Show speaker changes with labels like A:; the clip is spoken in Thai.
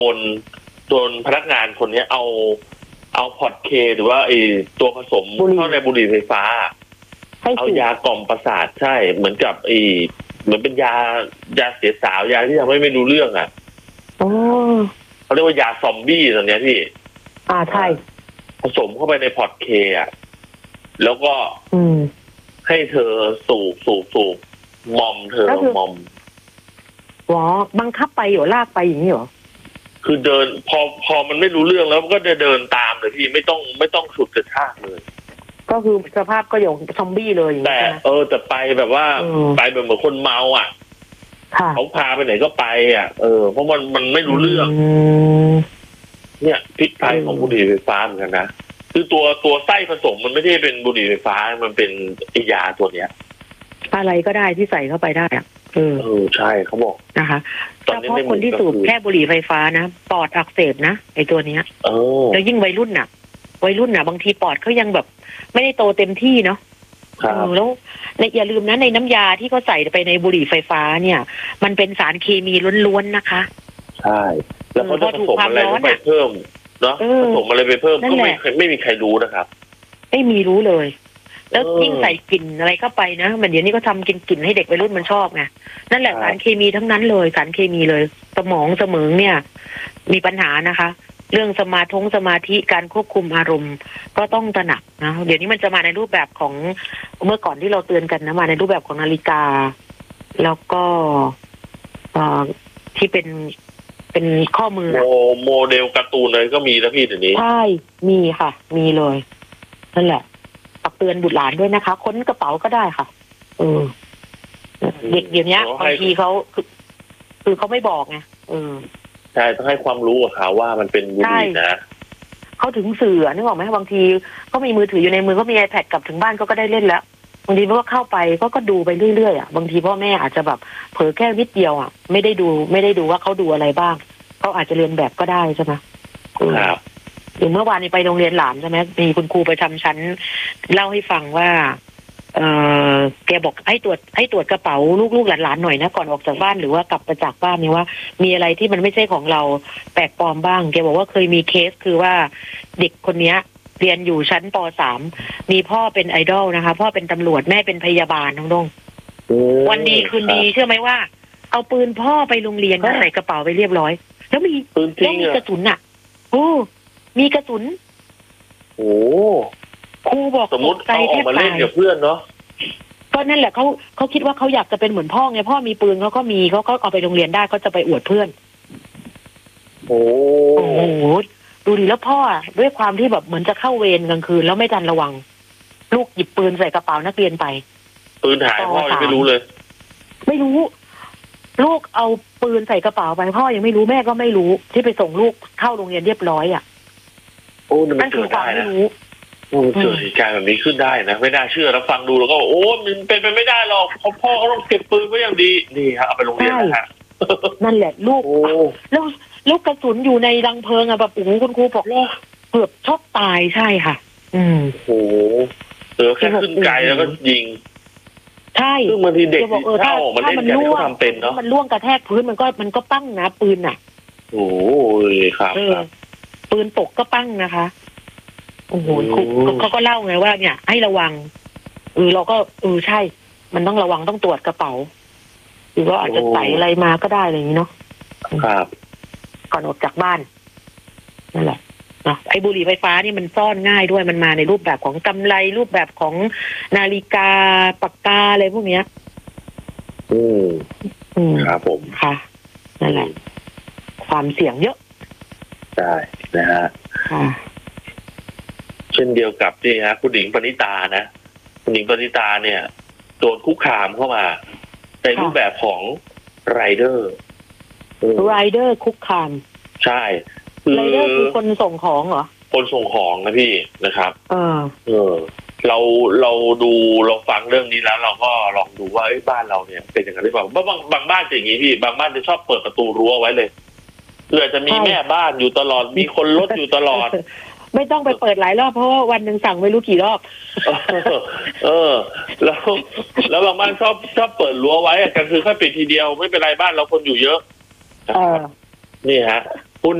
A: นโดนพนักงานคนนี้เอาพอร์ตเคหรือว่าไอตัวผสมเข้าในบุหรี่ไฟฟ้าเอายากล่อมประสาทใช่เหมือนกับเหมือนเป็นยาเสียสาวยาที่ทำให้ไม่รู้เรื่องอ่ะเขาเรียกว่ายาซอมบี้ตอนนี้พี่
B: ใช่
A: ผสมเข้าไปในพอร์ตเคอ่ะแล้วก็ให้เธอสูบมอมเธอมอม
B: บังคับไปหรอลากไปอย่างนี้หรอ
A: คือเดินพอมันไม่รู้เรื่องแล้วก็จะเดินตามเลยพี่ไม่ต้องฉุดกระชากเลย
B: ก็คือสภาพก็อย่างซอมบี้เลย
A: แต่แต่ไปแบบว่าไปแบบเหมือนคนเมาอ่ะเขาพาไปไหนก็ไปอ่ะเพราะมันไม่รู้เรื่องเนี่ยพิษภัยของบุหรี่ไฟฟ้าเหมือนกันนะคือตัวไส้ผสมมันไม่ได้เป็นบุหรี่ไฟฟ้ามันเป็นยาตัวเนี้ย
B: อะไรก็ได้ที่ใส่เข้าไปได้อ่ะ
A: ใช่เขาบอก
B: นะคะเฉพาะคนที่สูบแค่บุหรี่ไฟฟ้านะปอดอักเสบนะไอ้ตัวเนี้ยแล้วยิ่งวัยรุ่นน่ะบางทีปอดเขายังแบบไม่ได้โตเต็มที่เนาะแล้วอย่าลืมนะในน้ำยาที่เขาใส่ไปในบุหรี่ไฟฟ้าเนี่ยมันเป็นสารเคมีล้วนๆนะคะ
A: ใช่แล้วเขาจะผสมอะไรไปเพิ่มเนาะผสมอะไรไปเพิ่มก็ไม่มีใครรู้นะครับ
B: ไม่มีรู้เลยแล้วยิ่งใส่กลิ่นอะไรเข้าไปนะมันเดี๋ยวนี้ก็ทำกลิ่นให้เด็กวัยรุ่นมันชอบไงนั่นแหละสารเคมีทั้งนั้นเลยสารเคมีเลยสมองเนี่ยมีปัญหานะคะเรื่องสมาธิการควบคุมอารมณ์ก็ต้องตระหนักนะเดี๋ยวนี้มันจะมาในรูปแบบของเมื่อก่อนที่เราเตือนกันนะมาในรูปแบบของนาฬิกาแล้วก็ที่เป็นข้อมือ
A: โมเดลการ์ตูนเลยก็มีนะพี่เดี๋ยวนี้
B: ใช่มีค่ะมีเลยนั่นแหละตักเตือนบุตรหลานด้วยนะคะค้นกระเป๋าก็ได้ค่ะเด็กเดี๋ยวนี้บางทีเขาคือเขาไม่บอกไง
A: ใช่ต้องให้ความรู้กับเขาว่ามันเป็นบุหรี่นะ
B: เขาถึงสื่อนึกออกไหมบางทีก็มีมือถืออยู่ในมือก็มี iPad กลับถึงบ้านก็ได้เล่นแล้วบางทีมันก็เข้าไปก็ดูไปเรื่อยๆบางทีพ่อแม่อาจจะแบบเผลอแค่นิดเดียวไม่ได้ดูว่าเขาดูอะไรบ้างเขาอาจจะเรียนแบบก็ได้ใช่ไหม
A: ครับ
B: อย่างเมื่อวานนี้ไปโรงเรียนหลานใช่ไหมมีคุณครูประจำชั้นเล่าให้ฟังว่าแกบอกให้ตรวจกระเป๋าลูกๆหลานๆหน่อยนะก่อนออกจากบ้านหรือว่ากลับมาจากบ้านนี่ว่ามีอะไรที่มันไม่ใช่ของเราแปลกปลอมบ้างแกบอกว่าเคยมีเคสคือว่าเด็กคนนี้เรียนอยู่ชั้นป.3 มีพ่อเป็นไอดอลนะคะพ่อเป็นตำรวจแม่เป็นพยาบาลน้องดงวันดีคืนดีเชื่อไหมว่าเอาปืนพ่อไปโรงเรียนใส่กระเป๋าไปเรียบร้อยแล้วมีกระสุนมีกระสุนครูบอก
A: สมมติเอาออกมาเล่นกับเพื่อนเนาะ
B: ก็นั่นแหละเขาคิดว่าเขาอยากจะเป็นเหมือนพ่อไงพ่อมีปืนเขาก็เอาไปโรงเรียนได้เขาจะไปอวดเพื่อนโอ้โหดูดิแล้วพ่อด้วยความที่แบบเหมือนจะเข้าเวรกลางคืนแล้วไม่ทันระวังลูกหยิบปืนใส่กระเป๋านักเรียนไป
A: ปืนหายพ่อยังไม่รู้เลย
B: ไม่รู้ลูกเอาปืนใส่กระเป๋าไปพ่อยังไม่รู้แม่ก็ไม่รู้ที่ไปส่งลูกเข้าโรงเรียนเรียบร้อย
A: นั่นคือความไม่รู้เกิดเหตุการณ์แบบนี้ขึ้นได้นะไม่น่าเชื่อแล้วฟังดูแล้วก็มันเป็นไปไม่ได้หรอกพ่อเขาต้องเก็บปืนไว้อย่างดีนี่ครับเอาไปโรงเรียนนะฮะ
B: นั่นแหละลูกแล้วลูกกระสุนอยู่ในรังเพลิงแบบคุณครูบอกว่าเกือบช็อกตายใช่ค่ะ
A: แค่ขึ้นไกลแล้วก็ยิง
B: ใช่
A: ซึ่งบางทีเด็กถ้ามันเล่นกันเขาทำเป็นเนาะ
B: มันล่วงกระแทกพื้นมันก็ปั้งนะปืน
A: ครับ
B: ปืนตกก็ปั้งนะคะโอ้โหเขาก็เล่าไงว่าเนี่ยให้ระวังเราก็ใช่มันต้องระวังต้องตรวจกระเป๋าหรือว่าอาจจะใส่อะไรมาก็ได้อะไรอย่างนี้เนาะ
A: ครับ
B: ก่อนออกจากบ้านนั่นแหละนะไอ้บุหรี่ไฟฟ้านี่มันซ่อนง่ายด้วยมันมาในรูปแบบของกำไรรูปแบบของนาฬิกาปากกาอะไรพวกเนี้ย
A: ครับผม
B: ค่ะนั่นแหละความเสี่ยงเยอะ
A: ใช่นะฮะเช่นเดียวกับนี่ฮะคุณหญิงปณิตานะคุณหญิงปณิตาเนี่ยโดนคุกคามเข้ามาในรูปแบบของไรเดอร์
B: คุกคาม
A: ใช่
B: ไรเดอร์คือคนส่งของเหรอ
A: คนส่งของนะพี่นะครับเราดูเราฟังเรื่องนี้แล้วเราก็ลองดูว่าบ้านเราเนี่ยเป็นอย่างไรหรือเปล่าบางบ้านจะอย่างนี้พี่บางบ้านจะชอบเปิดประตูรั้วไว้เลยเพื่อจะมีแม่บ้านอยู่ตลอดมีคนรถอยู่ตลอด
B: ไม่ต้องไปเปิดหลายรอบเพราะว่าวันหนึ่งสั่งไม่รู้กี่รอบ
A: แล้วบางบ้านชอบเปิดรั้วไว้กันคือแค่ปิดทีเดียวไม่เป็นไรบ้านเราคนอยู่เยอะนี่ฮะ